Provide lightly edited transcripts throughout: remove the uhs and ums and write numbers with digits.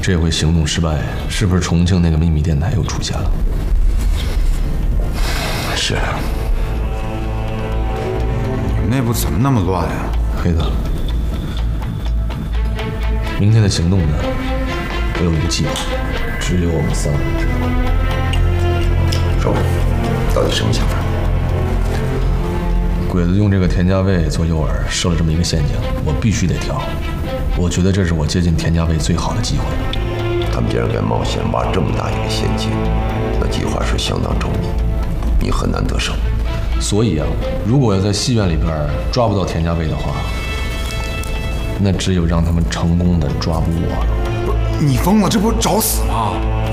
这回行动失败，是不是重庆那个秘密电台又出现了？ 是。你们内部怎么那么乱呀？ 黑子，明天的行动呢？我有一个计划，只有我们3个人知道。 说吧，到底什么想法？ 鬼子用这个田家卫做诱饵，设了这么一个陷阱，我必须得跳。我觉得这是我接近田家卫最好的机会。 他们既然敢冒险挖这么大一个陷阱，那计划是相当周密，你很难得手。 所以啊，如果要在戏院里边抓不到田家卫的话，那只有让他们成功的抓捕我了。 你疯了？这不是找死吗？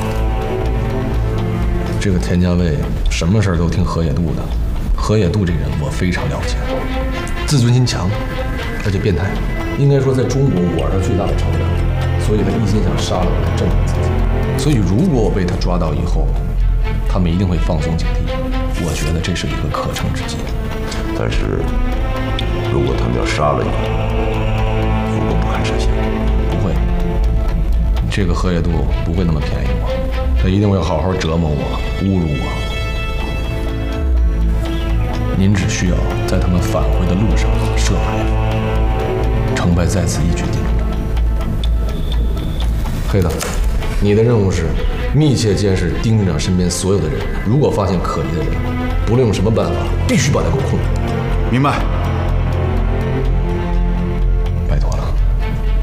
这个田家卫什么事儿都听河野渡的。河野渡这人我非常了解，自尊心强，而且变态。应该说，在中国我是最大的仇人，所以他一心想杀了我来证明自己。所以如果我被他抓到以后，他们一定会放松警惕。我觉得这是一个可乘之计。 但是，如果他们要杀了你，如果不堪设想， 不会，这个河野渡不会那么便宜我，他一定会好好折磨我，侮辱我。您只需要在他们返回的路上设埋伏，成败在此一举定了。黑子，你的任务是密切监视丁局长身边所有的人，如果发现可疑的人，不论用什么办法，必须把他给我控制。 明白。